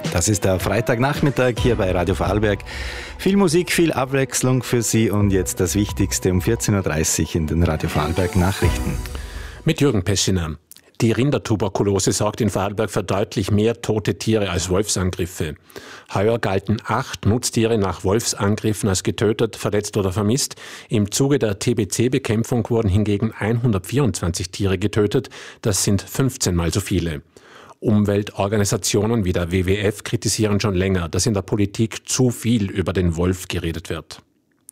Das ist der Freitagnachmittag hier bei Radio Vorarlberg. Viel Musik, viel Abwechslung für Sie und jetzt das Wichtigste um 14.30 Uhr in den Radio Vorarlberg Nachrichten. Mit Jürgen Peschiner. Die Rindertuberkulose sorgt in Vorarlberg für deutlich mehr tote Tiere als Wolfsangriffe. Heuer galten 8 Nutztiere nach Wolfsangriffen als getötet, verletzt oder vermisst. Im Zuge der TBC-Bekämpfung wurden hingegen 124 Tiere getötet. Das sind 15 Mal so viele. Umweltorganisationen wie der WWF kritisieren schon länger, dass in der Politik zu viel über den Wolf geredet wird.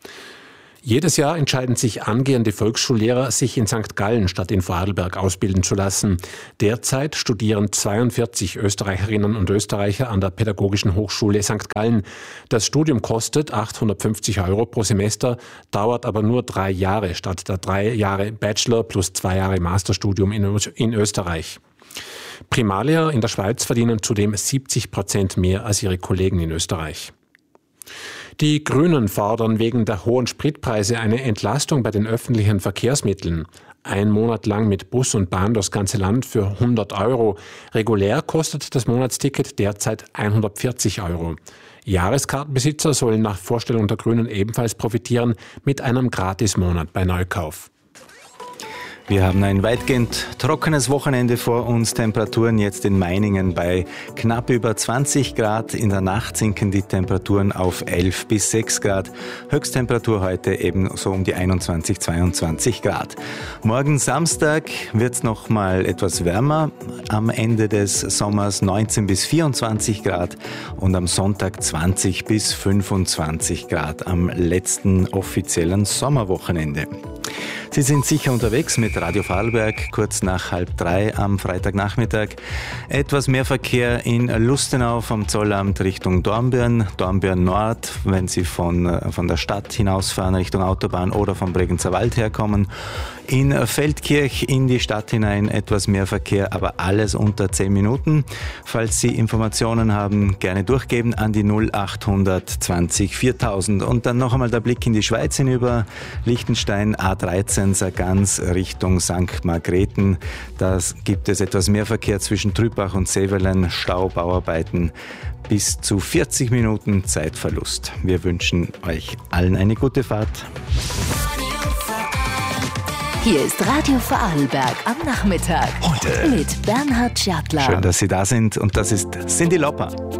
Jedes Jahr entscheiden sich angehende Volksschullehrer, sich in St. Gallen statt in Vorarlberg ausbilden zu lassen. Derzeit studieren 42 Österreicherinnen und Österreicher an der Pädagogischen Hochschule St. Gallen. Das Studium kostet 850 € pro Semester, dauert aber nur 3 Jahre statt der 3 Jahre Bachelor plus 2 Jahre Masterstudium in Österreich. Primarlehrer in der Schweiz verdienen zudem 70% mehr als ihre Kollegen in Österreich. Die Grünen fordern wegen der hohen Spritpreise eine Entlastung bei den öffentlichen Verkehrsmitteln. 1 Monat lang mit Bus und Bahn das ganze Land für 100 €. Regulär kostet das Monatsticket derzeit 140 €. Jahreskartenbesitzer sollen nach Vorstellung der Grünen ebenfalls profitieren mit einem Gratismonat bei Neukauf. Wir haben ein weitgehend trockenes Wochenende vor uns. Temperaturen jetzt in Meiningen bei knapp über 20 Grad. In der Nacht sinken die Temperaturen auf 11 bis 6 Grad. Höchsttemperatur heute eben so um die 21, 22 Grad. Morgen Samstag wird es noch mal etwas wärmer. Am Ende des Sommers 19 bis 24 Grad und am Sonntag 20 bis 25 Grad am letzten offiziellen Sommerwochenende. Sie sind sicher unterwegs mit Radio Vorarlberg, kurz nach 2:30 am Freitagnachmittag. Etwas mehr Verkehr in Lustenau vom Zollamt Richtung Dornbirn, Dornbirn Nord, wenn Sie von der Stadt hinausfahren Richtung Autobahn oder vom Bregenzer Wald herkommen. In Feldkirch in die Stadt hinein etwas mehr Verkehr, aber alles unter 10 Minuten. Falls Sie Informationen haben, gerne durchgeben an die 0800 20 4000. Und dann noch einmal der Blick in die Schweiz hinüber. Liechtenstein A13 Sargans Richtung St. Margrethen. Da gibt es etwas mehr Verkehr zwischen Trübach und Sevelen. Stau, Bauarbeiten. Bis zu 40 Minuten Zeitverlust. Wir wünschen euch allen eine gute Fahrt. Hier ist Radio Vorarlberg am Nachmittag. Heute mit Bernhard Schertler. Schön, dass Sie da sind und das ist Cyndi Lauper.